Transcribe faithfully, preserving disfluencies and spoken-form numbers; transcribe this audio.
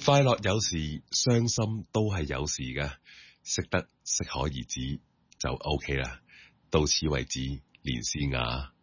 快樂有時，傷心都係有時㗎，識得適可而止就 OK 啦。到此為止，連詩雅。